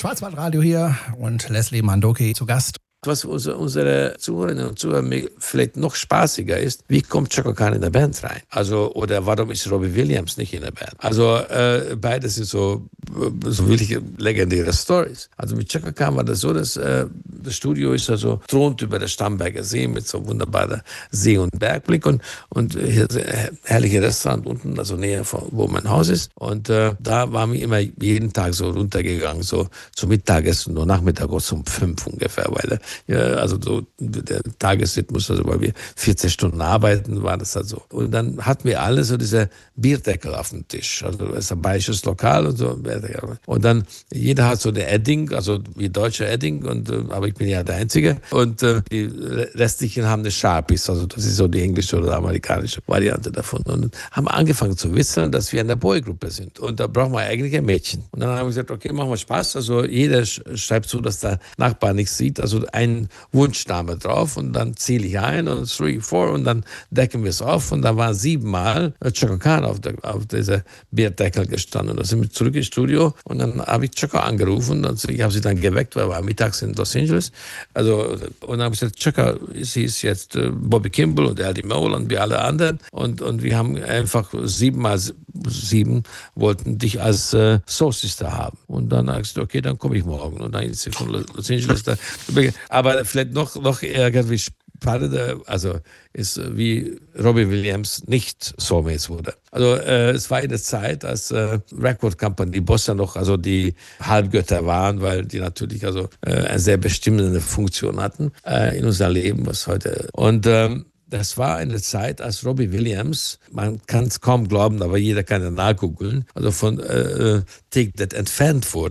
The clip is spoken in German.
Schwarzwaldradio hier und Leslie Mandoki zu Gast. Was unsere Zuhörerinnen und Zuhörer vielleicht noch spaßiger ist, wie kommt Chaka Khan in der Band rein? Also, oder warum ist Robbie Williams nicht in der Band? Also, beides sind so wirklich legendäre Stories. Also mit Chaka Khan war das so, dass das Studio ist also thront über der Starnberger See mit so wunderbarer See- und Bergblick und hier herrliche Restaurant unten, also näher von wo mein Haus ist. Und da waren wir immer jeden Tag so runtergegangen, so zum Mittagessen, nur Nachmittag um 5 ungefähr, weil also so der Tagesrhythmus, also weil wir 14 Stunden arbeiten, war das halt so. Und dann hatten wir alle so diese Bierdeckel auf dem Tisch. Also das ist ein bayerisches Lokal und so. Und dann, jeder hat so der Edding, also wie deutscher Edding, aber ich bin ja der Einzige. Und die restlichen haben eine Sharpies, also das ist so die englische oder amerikanische Variante davon. Und haben angefangen zu wissen, dass wir in der Boygruppe sind. Und da brauchen wir eigentlich ein Mädchen. Und dann haben wir gesagt, okay, machen wir Spaß. Also jeder schreibt so, dass der Nachbar nichts sieht. Also ein Wunschname drauf und dann zähle ich ein und 3, 4 und dann decken wir es auf und dann waren 7 Mal Chaka Khan auf dieser Bierdeckel gestanden. Und dann sind wir zurück ins Studio und dann habe ich Chaka angerufen und ich habe sie dann geweckt, weil wir waren mittags in Los Angeles. Also, und dann habe ich gesagt, Chaka, sie ist jetzt Bobby Kimball und Eddie Mole und wir alle anderen und wir haben einfach 7 mal 7 wollten dich als Soul Sister haben. Und dann habe ich gesagt, okay, dann komme ich morgen. Und dann ist sie von Los Angeles da. Aber vielleicht noch irgendwie spannender, also ist, wie Robbie Williams nicht Soulmates wurde. Also es war eine Zeit, als Record Company, die Boss ja noch also die Halbgötter waren, weil die natürlich also eine sehr bestimmende Funktion hatten in unserem Leben, was heute. Und das war eine Zeit, als Robbie Williams, man kann es kaum glauben, aber jeder kann ja nachgoogeln, also von Take That entfernt wurde.